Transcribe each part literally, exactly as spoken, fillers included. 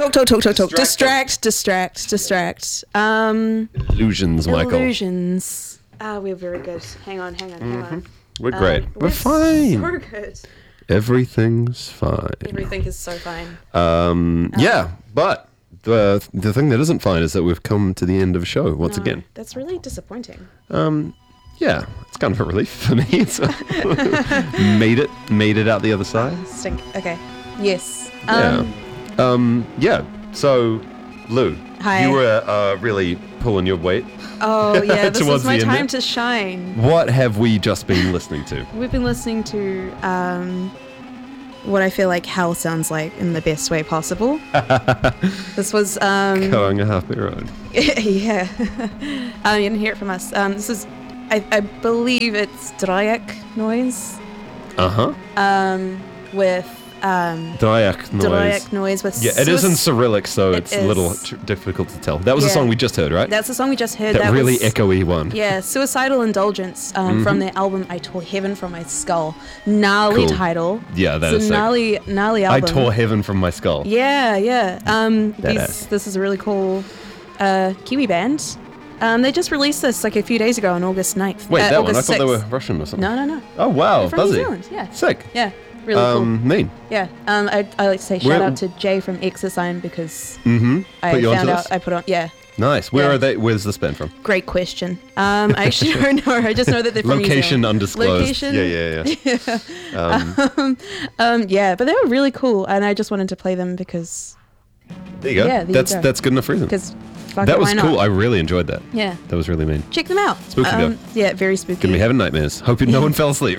Talk, talk, talk, talk, talk. Distract, distract, distract. Um, illusions, Michael. Illusions. Ah, we're very good. Hang on, hang on, hang Mm-hmm. on. We're great. Um, we're, we're fine. So good. Everything's fine. Everything is so fine. Um, yeah, but the the thing that isn't fine is that we've come to the end of a show once No, again. That's really disappointing. Um, yeah, it's kind of a relief for me. So made it, made it out the other side. Stink. Okay. Yes. Yeah. Um, Um, yeah. So, Lou, Hi. you were uh, really pulling your weight. Oh, yeah. This Towards was my the end time there. to shine. What have we just been listening to? We've been listening to um, what I feel like hell sounds like in the best way possible. This was... Um, Going a half bit road. yeah. um, you didn't hear it from us. Um, this is... I, I believe it's Dryak noise. Uh-huh. Um, with... Um, Dryak noise. Dryak noise with... Yeah, it is in Suic- Cyrillic, so It it's a little is. tr- difficult to tell. That was the Yeah. song we just heard, right? That's the song we just heard. that, That really was, echoey one. Yeah, Suicidal Indulgence um, from their album I Tore Heaven From My Skull. Gnarly Cool. title. Yeah, that it's is a sick. gnarly, gnarly I album. tore heaven from my skull. Yeah, yeah. Um, That these, ass. this is a really cool uh, Kiwi band. Um, they just released this like a few days ago on August ninth. Wait, uh, that one? I August thought they were sixth. Russian or something. No, no, no. Oh, wow. They're from Buzzy. New Zealand, yeah. Sick. Yeah, really Um, mean. cool. Yeah. Um, I, I like to say shout Where- out to Jay from Exersign because Mm-hmm. I Put you found onto out, this? I put on, yeah. Nice. Where Yeah. are they? Where's this band from? Great question. Um, I actually don't know. I just know that they're from New Location Zealand. undisclosed. Location. Yeah, yeah, yeah. um, Um, yeah, but they were really cool, and I just wanted to play them because, there you go. Yeah, there you that's go. that's good enough reason. because, fuck That it, was why not? cool. I really enjoyed that. Yeah, That was really mean. check them out. Spooky Um, though. yeah, very spooky. Gonna be having nightmares. Hope no one fell asleep.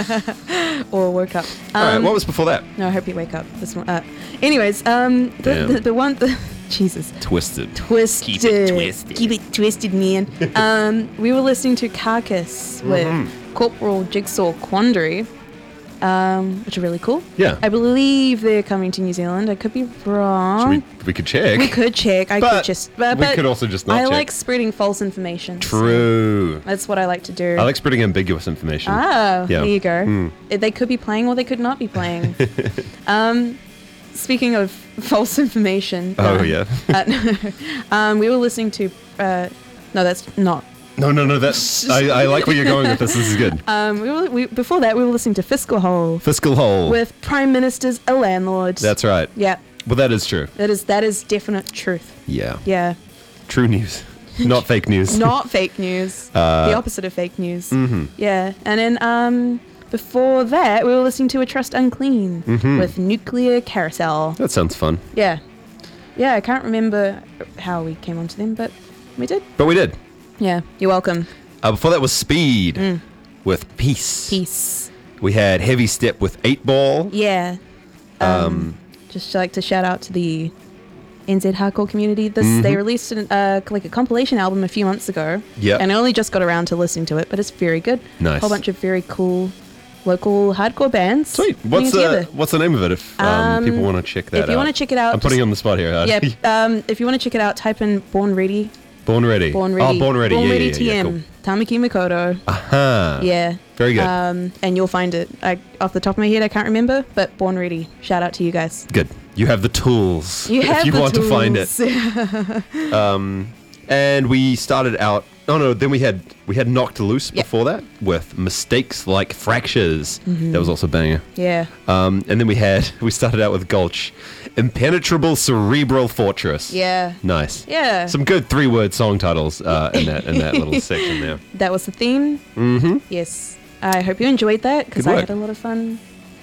Or woke up. Um, All right. What was before that? No, I hope you wake up. This one. Uh, anyways, um, the, Damn. the the one, the, Jesus, Twisted. twisted. Keep it twisted. Keep it twisted, man. um, we were listening to Carcass with Mm-hmm. Corporal Jigsaw Quandary, um, which are really cool. Yeah. I believe they're coming to New Zealand. I could be wrong. Should we, we could check. We could check. I But could just. But, we but could also just not I check. like spreading false information. so True. that's what I like to do. I like spreading ambiguous information. Ah, Yeah. there you go. Mm. Uh, They could be playing or they could not be playing. um, speaking of false information. Oh, um, yeah. uh, um, we were listening to. Uh, no, that's not. No, no, no. That's. I, I like where you're going with this. This is good. Um, we were, we, before that, we were listening to Fiscal Hole Fiscal hole. with Prime Minister's a Landlord. That's right. Yeah, Well, that is true. that is that is definite truth. Yeah. Yeah, True news. Not fake news. not fake news. Uh, the opposite of fake news. Mhm. Yeah, and then um, before that, we were listening to A Trust Unclean Mhm. with Nuclear Carousel. That sounds fun. Yeah, yeah. I can't remember how we came onto them, but we did. But we did. Yeah, you're welcome. Uh, before that was Speed Mm. with Peace. Peace. We had Heavy Step with Eight Ball. Yeah. Um, Um, just like to shout out to the N Z hardcore community. This Mhm. they released an, uh, like a compilation album a few months ago. Yep. And I only just got around to listening to it, but it's very good. Nice. A whole bunch of very cool local hardcore bands. Sweet. putting What's it the together. What's the name of it? If um, Um, people want to check that out. If you want to check it out, I'm putting just- you on the spot here. Uh, yeah. Um, if you want to check it out, type in Born Ready. Born Ready. Born Ready. Oh, Born Ready. Born yeah, Ready yeah, T yeah, M. yeah, cool. Tamaki Makoto. Aha. Yeah. Very good. Um, and you'll find it. I, off the top of my head, I can't remember, but Born Ready. Shout out to you guys. Good. You have the tools. You have if you the want to find it. tools. Um, and we started out. Oh no! Then we had we had Knocked Loose Yep. before that with Mistakes Like Fractures. That was also a banger. Yeah. Um, and then we had we started out with Gulch, Impenetrable Cerebral Fortress. Yeah. Nice. Yeah. Some good three-word song titles uh, in that in that little section there. That was the theme. Mm-hmm. Yes. I hope you enjoyed that because Good I work. had a lot of fun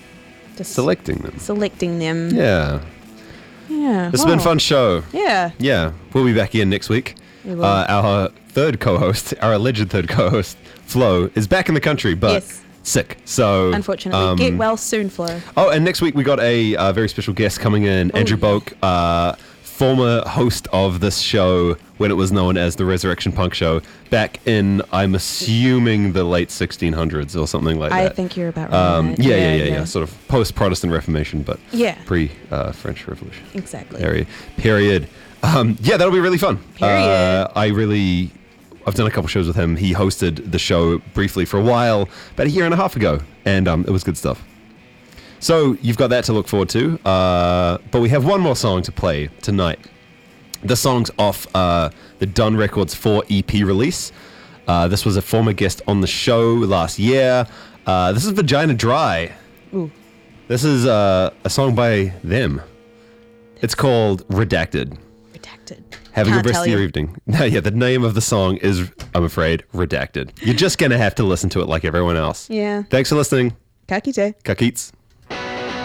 just Selecting them. selecting them. Yeah. Yeah. This has been a wow. fun show. Yeah. Yeah. We'll be back again next week. We will. Uh, our third co-host, our alleged third co-host, Flo, is back in the country, but Yes. sick. So Unfortunately. um, Get well soon, Flo. Oh, and next week we got a uh, very special guest coming in, Oh, Andrew yeah. Boak, uh, former host of this show when it was known as the Resurrection Punk Show, back in, I'm assuming, the late sixteen hundreds or something like I that. think you're about right. Um, yeah, yeah, yeah, yeah, Sort of post-Protestant Reformation, but Yeah. pre-French Revolution. Exactly. Period. Period. Um, yeah, that'll be really fun. Period. Uh, I really, I've done a couple shows with him. He hosted the show briefly for a while, about a year and a half ago, and um, it was good stuff. So you've got that to look forward to. Uh, but we have one more song to play tonight. The song's off uh, the Dun Records four E P release. Uh, this was a former guest on the show last year. Uh, this is Vagina Dry. Ooh. This is uh, a song by them. It's called Redacted. Redacted. Have a Can't good rest tell of your you. evening. Yeah, the name of the song is, I'm afraid, Redacted. You're just going to have to listen to it like everyone else. Yeah. Thanks for listening. Ka kite. Kakits.